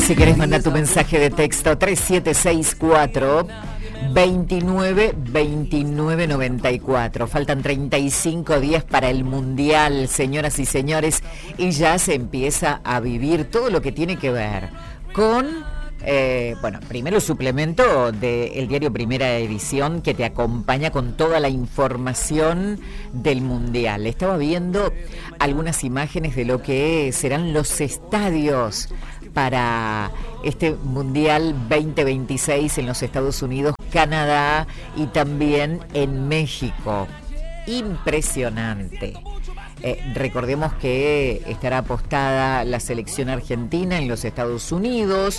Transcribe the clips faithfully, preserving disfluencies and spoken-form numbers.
Si querés mandar tu mensaje de texto tres siete seis cuatro, veintinueve, veintinueve noventa y cuatro. Faltan treinta y cinco días para el Mundial, señoras y señores, y ya se empieza a vivir todo lo que tiene que ver con... Eh, bueno, primero el suplemento del diario Primera Edición que te acompaña con toda la información del Mundial. Estaba viendo algunas imágenes de lo que serán los estadios para este Mundial veinte veintiséis en los Estados Unidos, Canadá y también en México. Impresionante. Eh, recordemos que estará apostada la selección argentina en los Estados Unidos.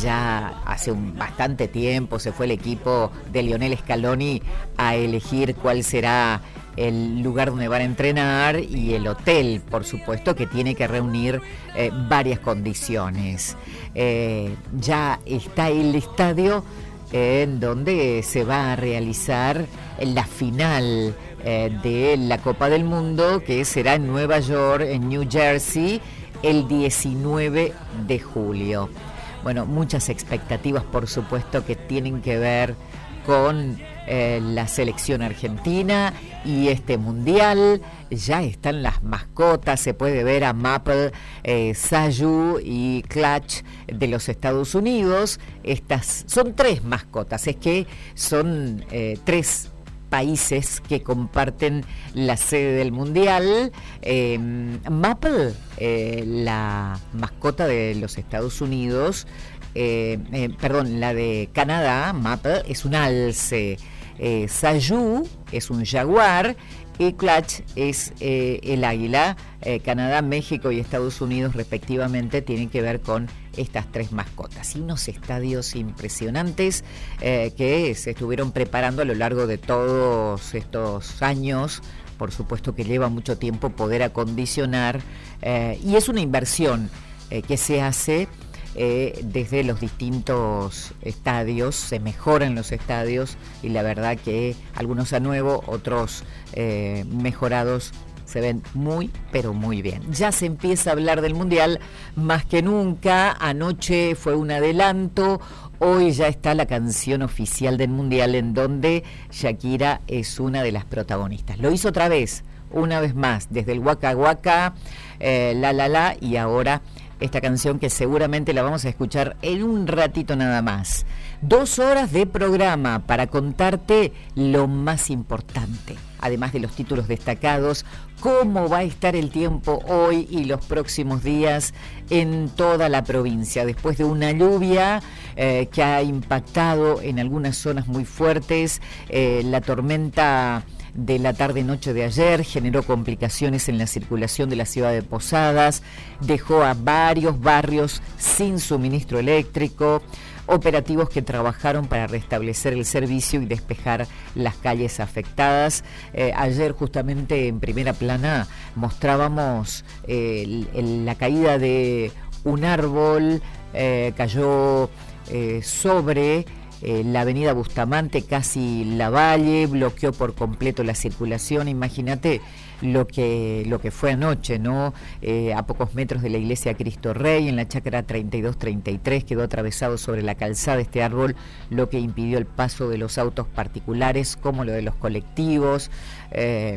Ya hace un bastante tiempo se fue el equipo de Lionel Scaloni a elegir cuál será el lugar donde van a entrenar y el hotel, por supuesto, que tiene que reunir eh, varias condiciones. Eh, ya está el estadio en donde se va a realizar la final eh, de la Copa del Mundo, que será en Nueva York, en New Jersey, el diecinueve de julio. Bueno, muchas expectativas, por supuesto, que tienen que ver con eh, la selección argentina y este mundial. Ya están las mascotas, se puede ver a Maple, eh, Sayu y Clutch de los Estados Unidos. Estas son tres mascotas, es que son eh, tres países que comparten la sede del mundial. eh, Maple, eh, la mascota de los Estados Unidos, eh, eh, perdón, la de Canadá, Maple, es un alce. eh, Sayu es un jaguar y Clutch es eh, el águila. eh, Canadá, México y Estados Unidos respectivamente tienen que ver con estas tres mascotas y unos estadios impresionantes eh, que se estuvieron preparando a lo largo de todos estos años. Por supuesto que lleva mucho tiempo poder acondicionar eh, y es una inversión eh, que se hace eh, desde los distintos estadios. Se mejoran los estadios y la verdad que algunos a nuevo, otros eh, mejorados, se ven muy, pero muy bien. Ya se empieza a hablar del Mundial más que nunca. Anoche fue un adelanto. Hoy ya está la canción oficial del Mundial, en donde Shakira es una de las protagonistas. Lo hizo otra vez, una vez más, desde el Waka Waka, eh, La La La, y ahora esta canción que seguramente la vamos a escuchar en un ratito nada más. Dos horas de programa para contarte lo más importante, además de los títulos destacados, cómo va a estar el tiempo hoy y los próximos días en toda la provincia, después de una lluvia eh, que ha impactado en algunas zonas muy fuertes. Eh, la tormenta de la tarde-noche de ayer generó complicaciones en la circulación de la ciudad de Posadas, dejó a varios barrios sin suministro eléctrico, operativos que trabajaron para restablecer el servicio y despejar las calles afectadas. Eh, ayer justamente en Primera Plana mostrábamos eh, el, el, la caída de un árbol, eh, cayó eh, sobre Eh, la avenida Bustamante, casi Lavalle, bloqueó por completo la circulación. Imagínate lo que lo que fue anoche, ¿no? Eh, a pocos metros de la iglesia Cristo Rey, en la chacra treinta y dos treinta y tres, quedó atravesado sobre la calzada este árbol, lo que impidió el paso de los autos particulares como lo de los colectivos. Eh,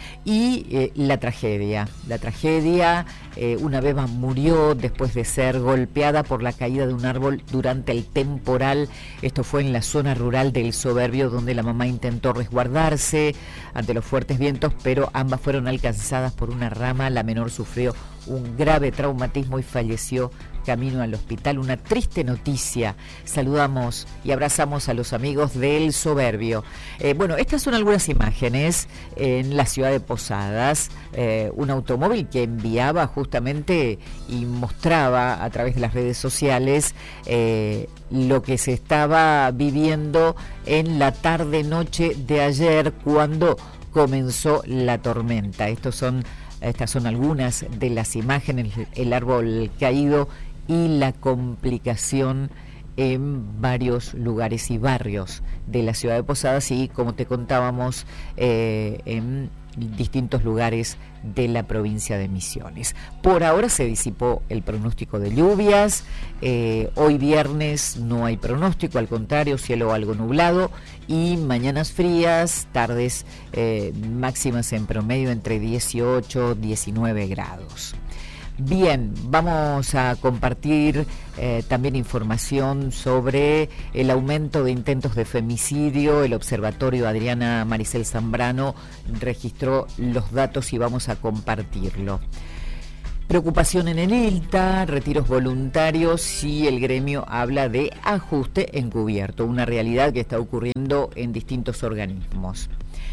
y eh, la tragedia, la tragedia, eh, una beba murió después de ser golpeada por la caída de un árbol durante el temporal. Esto fue en la zona rural del Soberbio, donde la mamá intentó resguardarse ante los fuertes vientos, pero ambas fueron alcanzadas por una rama. La menor sufrió un grave traumatismo y falleció camino al hospital. Una triste noticia. Saludamos y abrazamos a los amigos del Soberbio. Eh, bueno, estas son algunas imágenes en la ciudad de Posadas. Eh, un automóvil que enviaba justamente y mostraba a través de las redes sociales eh, lo que se estaba viviendo en la tarde-noche de ayer cuando comenzó la tormenta. Estos son, estas son algunas de las imágenes, el árbol caído y la complicación en varios lugares y barrios de la ciudad de Posadas, y como te contábamos, eh, en distintos lugares de la provincia de Misiones. Por ahora se disipó el pronóstico de lluvias, eh, hoy viernes no hay pronóstico, al contrario, cielo algo nublado y mañanas frías, tardes eh, máximas en promedio entre dieciocho y diecinueve grados. Bien, vamos a compartir eh, también información sobre el aumento de intentos de femicidio. El observatorio Adriana Maricel Zambrano registró los datos y vamos a compartirlo. Preocupación en el I L T A, retiros voluntarios y el gremio habla de ajuste encubierto, una realidad que está ocurriendo en distintos organismos.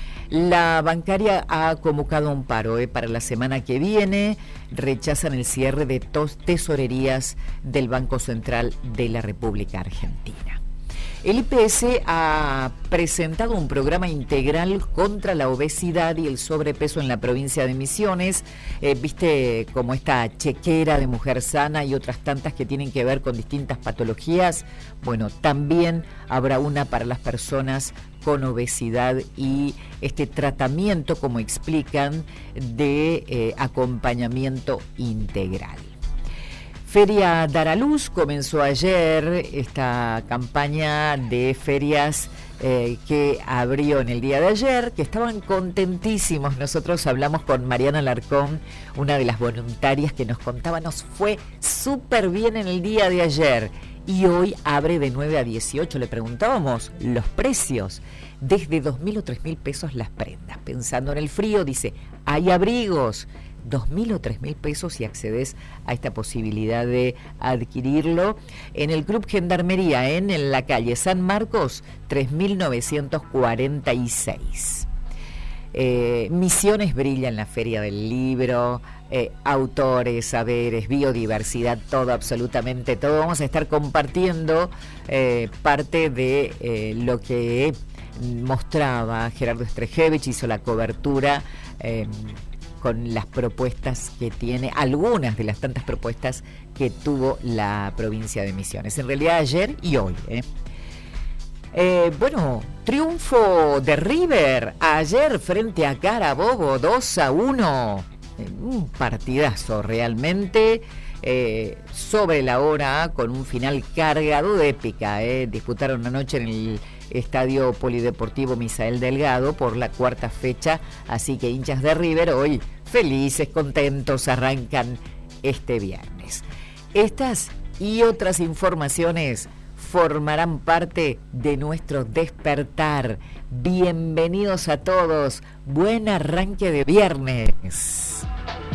La bancaria ha convocado un paro eh, para la semana que viene. Rechazan el cierre de tos tesorerías del Banco Central de la República Argentina. El I P S ha presentado un programa integral contra la obesidad y el sobrepeso en la provincia de Misiones. Eh, Viste como esta chequera de Mujer Sana y otras tantas que tienen que ver con distintas patologías. Bueno, también habrá una para las personas con obesidad y este tratamiento, como explican, de eh, acompañamiento integral. Feria Dar a Luz comenzó ayer, esta campaña de ferias eh, que abrió en el día de ayer, que estaban contentísimos. Nosotros hablamos con Mariana Alarcón, una de las voluntarias, que nos contaba, nos fue súper bien en el día de ayer. Y hoy abre de nueve a dieciocho. Le preguntábamos los precios, desde dos mil o tres mil pesos las prendas. Pensando en el frío, dice, hay abrigos, dos mil o tres mil pesos y accedes a esta posibilidad de adquirirlo. En el Club Gendarmería, en, en la calle San Marcos, tres mil novecientos cuarenta y seis. Eh, Misiones brilla en la Feria del Libro, eh, autores, saberes, biodiversidad, todo, absolutamente todo. Vamos a estar compartiendo eh, parte de eh, lo que mostraba Gerardo Strejevich, hizo la cobertura eh, con las propuestas que tiene, algunas de las tantas propuestas que tuvo la provincia de Misiones, en realidad ayer y hoy, ¿eh? Eh, bueno, triunfo de River ayer frente a Carabobo, dos a uno. Eh, un partidazo realmente, eh, sobre la hora, con un final cargado de épica. Eh. Disputaron anoche en el Estadio Polideportivo Misael Delgado por la cuarta fecha, así que hinchas de River hoy felices, contentos, arrancan este viernes. Estas y otras informaciones formarán parte de nuestro despertar. Bienvenidos a todos. Buen arranque de viernes.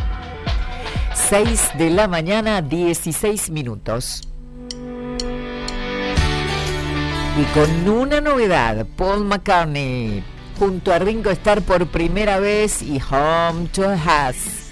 seis de la mañana, dieciséis minutos. Y con una novedad, Paul McCartney junto a Ringo Starr por primera vez y Home to Us.